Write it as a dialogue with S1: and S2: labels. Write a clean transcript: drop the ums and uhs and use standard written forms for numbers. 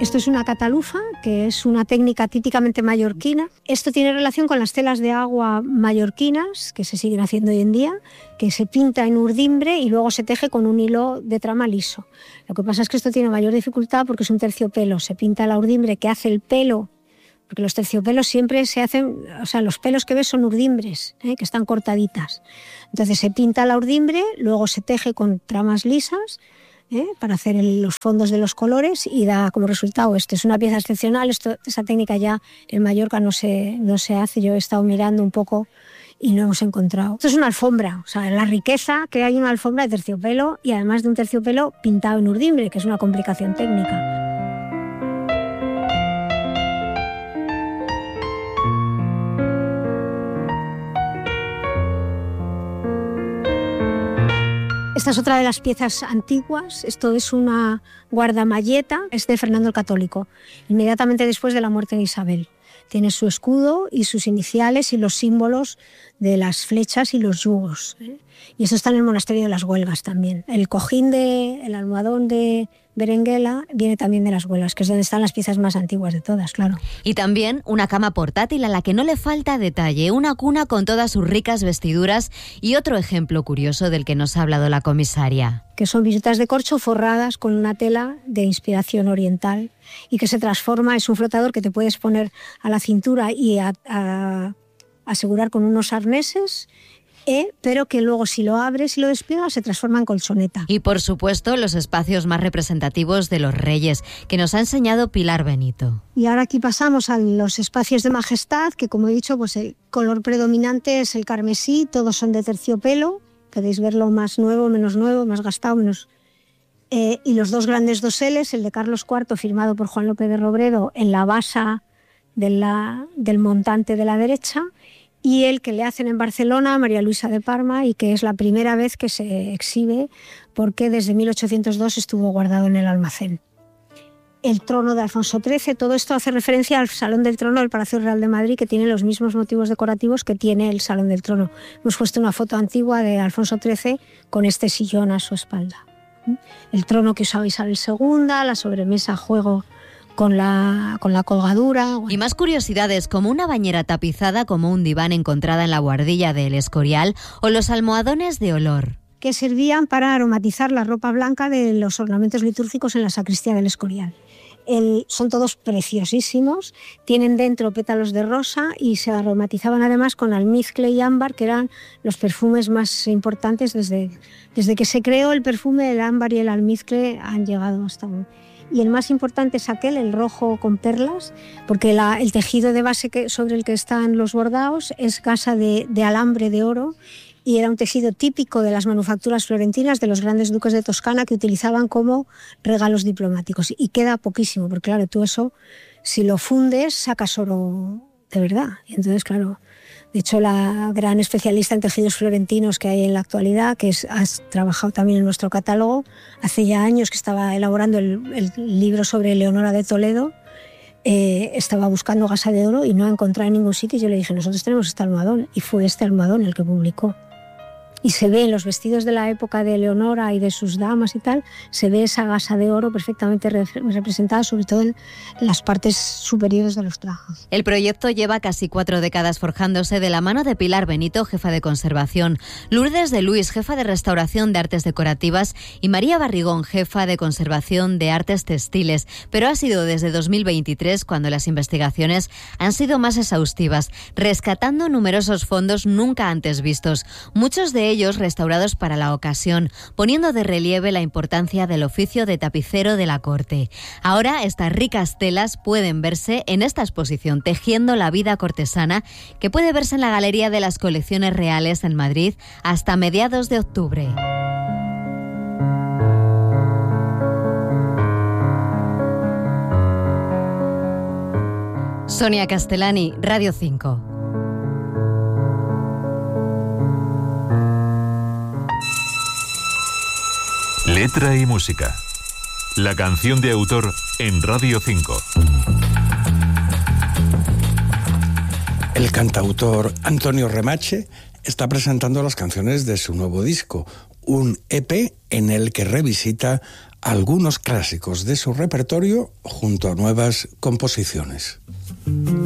S1: Esto es una catalufa, que es una técnica típicamente mallorquina. Esto tiene relación con las telas de agua mallorquinas, que se siguen haciendo hoy en día, que se pinta en urdimbre y luego se teje con un hilo de trama liso. Lo que pasa es que esto tiene mayor dificultad porque es un terciopelo. Se pinta la urdimbre que hace el pelo, porque los terciopelos siempre se hacen, o sea, los pelos que ves son urdimbres, que están cortaditas. Entonces se pinta la urdimbre, luego se teje con tramas lisas, para hacer los fondos de los colores y da como resultado esto. Es una pieza excepcional. Esa técnica ya en Mallorca no se hace. Yo he estado mirando un poco y no hemos encontrado. Esto es una alfombra, o sea, la riqueza que hay una alfombra de terciopelo y además de un terciopelo pintado en urdimbre, que es una complicación técnica. Esta es otra de las piezas antiguas. Esto es una guardamalleta, es de Fernando el Católico, inmediatamente después de la muerte de Isabel. Tiene su escudo y sus iniciales y los símbolos de las flechas y los yugos. Y eso está en el monasterio de las Huelgas también. El cojín el almohadón de Berenguela viene también de las Huelgas, que es donde están las piezas más antiguas de todas, claro.
S2: Y también una cama portátil a la que no le falta detalle, una cuna con todas sus ricas vestiduras y otro ejemplo curioso del que nos ha hablado la comisaria.
S1: Que son virutas de corcho forradas con una tela de inspiración oriental y que se transforma, es un flotador que te puedes poner a la cintura y asegurar con unos arneses, pero que luego si lo abres y lo despliegas se transforma en colchoneta.
S2: Y por supuesto los espacios más representativos de los reyes, que nos ha enseñado Pilar Benito.
S1: Y ahora aquí pasamos a los espacios de majestad, que como he dicho, pues el color predominante es el carmesí, todos son de terciopelo, podéis verlo más nuevo, menos nuevo, más gastado, menos... y los dos grandes doseles, el de Carlos IV firmado por Juan López de Robredo en la basa del montante de la derecha, y el que le hacen en Barcelona a María Luisa de Parma y que es la primera vez que se exhibe porque desde 1802 estuvo guardado en el almacén. El trono de Alfonso XIII, todo esto hace referencia al Salón del Trono del Palacio Real de Madrid, que tiene los mismos motivos decorativos que tiene el Salón del Trono. Hemos puesto una foto antigua de Alfonso XIII con este sillón a su espalda. El trono que usaba Isabel II, la sobremesa a juego con la colgadura.
S2: Y más curiosidades, como una bañera tapizada como un diván encontrada en la buhardilla del Escorial o los almohadones de olor,
S1: que servían para aromatizar la ropa blanca de los ornamentos litúrgicos en la sacristía del Escorial. Son todos preciosísimos, tienen dentro pétalos de rosa y se aromatizaban además con almizcle y ámbar, que eran los perfumes más importantes desde que se creó el perfume. El ámbar y el almizcle han llegado hasta hoy. Y el más importante es el rojo con perlas, porque el tejido de base sobre el que están los bordados es gasa de alambre de oro, y era un tejido típico de las manufacturas florentinas de los grandes duques de Toscana, que utilizaban como regalos diplomáticos. Y queda poquísimo, porque claro, tú eso, si lo fundes, sacas oro de verdad. Y entonces, claro, de hecho, la gran especialista en tejidos florentinos que hay en la actualidad, que has trabajado también en nuestro catálogo, hace ya años que estaba elaborando el libro sobre Leonora de Toledo, estaba buscando gasa de oro y no ha encontrado en ningún sitio. Y yo le dije, nosotros tenemos este almohadón, y fue este almohadón el que publicó. Y se ve en los vestidos de la época de Leonora y de sus damas y tal, se ve esa gasa de oro perfectamente representada, sobre todo en las partes superiores de los trajes.
S2: El proyecto lleva casi 4 décadas forjándose de la mano de Pilar Benito, jefa de conservación, Lourdes de Luis, jefa de restauración de artes decorativas, y María Barrigón, jefa de conservación de artes textiles. Pero ha sido desde 2023 cuando las investigaciones han sido más exhaustivas, rescatando numerosos fondos nunca antes vistos, muchos de ellos restaurados para la ocasión, poniendo de relieve la importancia del oficio de tapicero de la corte. Ahora estas ricas telas pueden verse en esta exposición Tejiendo la vida cortesana, que puede verse en la Galería de las Colecciones Reales en Madrid hasta mediados de octubre. Sonia Castellani, Radio 5.
S3: Letra y música. La canción de autor en Radio 5.
S4: El cantautor Antonio Remache está presentando las canciones de su nuevo disco, un EP en el que revisita algunos clásicos de su repertorio junto a nuevas composiciones.